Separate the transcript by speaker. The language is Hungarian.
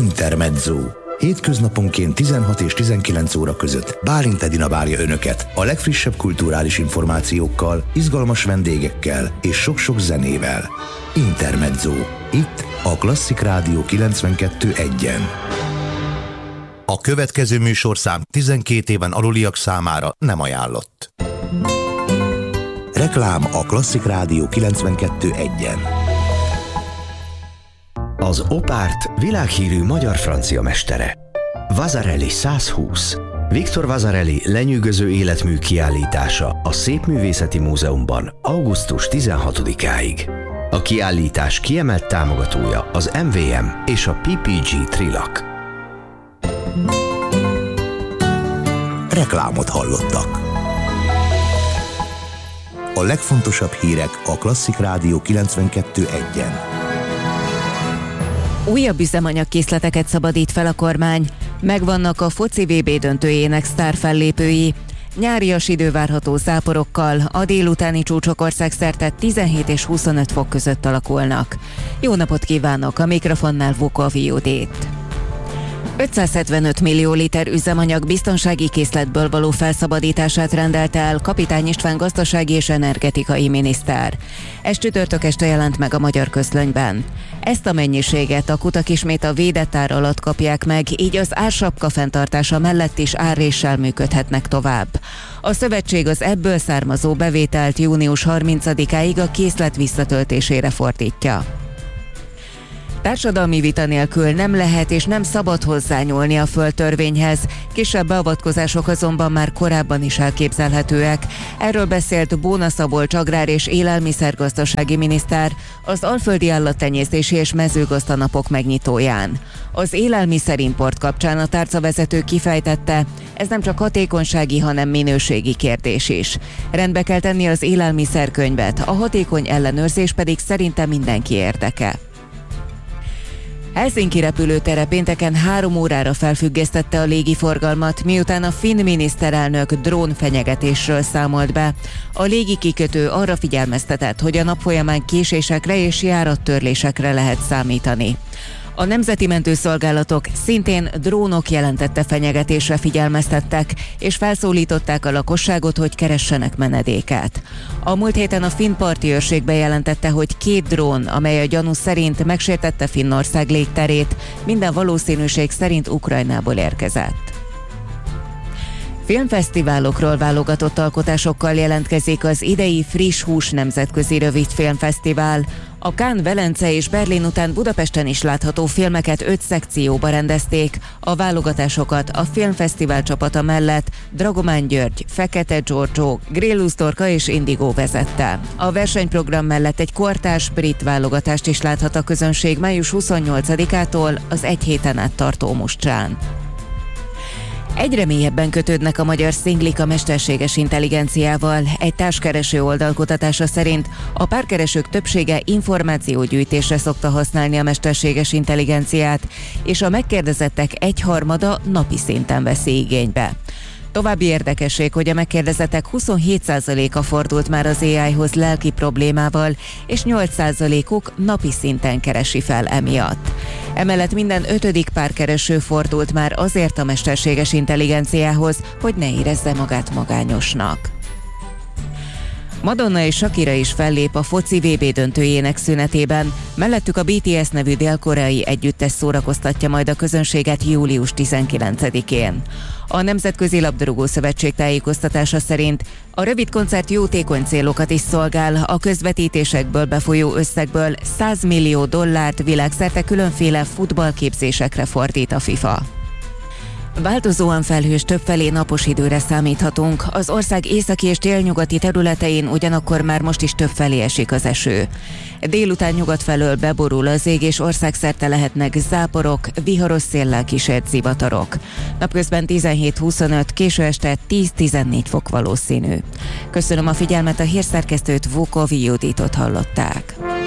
Speaker 1: Intermezzo. Hétköznaponként 16 és 19 óra között Bálint Edina várja Önöket a legfrissebb kulturális információkkal, izgalmas vendégekkel és sok-sok zenével. Intermezzo. Itt a Klasszik Rádió 92.1-en. A következő műsorszám 12 éven aluliak számára nem ajánlott. Reklám a Klasszik Rádió 92.1-en.
Speaker 2: Az Opárt világhírű magyar-francia mestere. Vasarely 120. Viktor Vasarely lenyűgöző életmű kiállítása a Szépművészeti Múzeumban augusztus 16-áig. A kiállítás kiemelt támogatója az MVM és a PPG Trilak.
Speaker 1: Reklámot hallottak. A legfontosabb hírek a Klasszik Rádió 92.1-en.
Speaker 3: Újabb üzemanyagkészleteket szabadít fel a kormány, megvannak a foci VB döntőjének sztárfellépői, nyárias idő várható záporokkal, a délutáni csúcsok országszerte 17 és 25 fok között alakulnak. Jó napot kívánok, a mikrofonnál Vukov Judit. 575 millió liter üzemanyag biztonsági készletből való felszabadítását rendelte el Kapitány István gazdasági és energetikai miniszter. Ez csütörtök este jelent meg a Magyar Közlönyben. Ezt a mennyiséget a kutak ismét a védett ár alatt kapják meg, így az ársapka fenntartása mellett is árréssel működhetnek tovább. A szövetség az ebből származó bevételt június 30-áig a készlet visszatöltésére fordítja. Társadalmi vita nélkül nem lehet és nem szabad hozzányúlni a földtörvényhez, kisebb beavatkozások azonban már korábban is elképzelhetőek. Erről beszélt Bóna Szabolcs agrár- és élelmiszergazdasági miniszter az Alföldi Állattenyésztési és Mezőgazdanapok megnyitóján. Az élelmiszerimport kapcsán a tárcavezető kifejtette, ez nem csak hatékonysági, hanem minőségi kérdés is. Rendbe kell tenni az élelmiszerkönyvet, a hatékony ellenőrzés pedig szerintem mindenki érdeke. Helsinki repülőtere pénteken 3 órára felfüggesztette a légiforgalmat, miután a finn miniszterelnök drónfenyegetésről számolt be. A légikikötő arra figyelmeztetett, hogy a nap folyamán késésekre és járattörlésekre lehet számítani. A nemzeti mentőszolgálatok szintén drónok jelentette fenyegetésre figyelmeztettek, és felszólították a lakosságot, hogy keressenek menedéket. A múlt héten a finn parti őrség bejelentette, hogy 2 drón, amely a gyanú szerint megsértette Finnország légterét, minden valószínűség szerint Ukrajnából érkezett. Filmfesztiválokról válogatott alkotásokkal jelentkezik az idei Friss Hús nemzetközi rövidfilmfesztivál. A Cannes, Velence és Berlin után Budapesten is látható filmeket 5 szekcióba rendezték. A válogatásokat a filmfesztivál csapata mellett Dragomán György, Fekete Giorgio, Grillus Dorka és Indigo vezette. A versenyprogram mellett egy kortárs brit válogatást is láthat a közönség május 28-ától az egy héten át tartó Muscsán. Egyre mélyebben kötődnek a magyar szinglik a mesterséges intelligenciával. Egy társkereső oldal kutatása szerint a párkeresők többsége információgyűjtésre szokta használni a mesterséges intelligenciát, és a megkérdezettek 1/3 napi szinten veszi igénybe. További érdekesség, hogy a megkérdezettek 27%-a fordult már az AI-hoz lelki problémával, és 8%-uk napi szinten keresi fel emiatt. Emellett minden 5. párkereső fordult már azért a mesterséges intelligenciához, hogy ne érezze magát magányosnak. Madonna és Shakira is fellép a foci VB döntőjének szünetében, mellettük a BTS nevű dél-koreai együttes szórakoztatja majd a közönséget július 19-én. A Nemzetközi Labdarúgó Szövetség tájékoztatása szerint a rövid koncert jótékony célokat is szolgál, a közvetítésekből befolyó összegből $100 millió világszerte különféle futballképzésekre fordít a FIFA. Változóan felhős, többfelé napos időre számíthatunk. Az ország északi és délnyugati területein ugyanakkor már most is többfelé esik az eső. Délután nyugat felől beborul az ég, és országszerte lehetnek záporok, viharos széllel kísért zivatarok. Napközben 17-25, késő este 10-14 fok valószínű. Köszönöm a figyelmet, a hírszerkesztőt, Vukov Juditot hallották.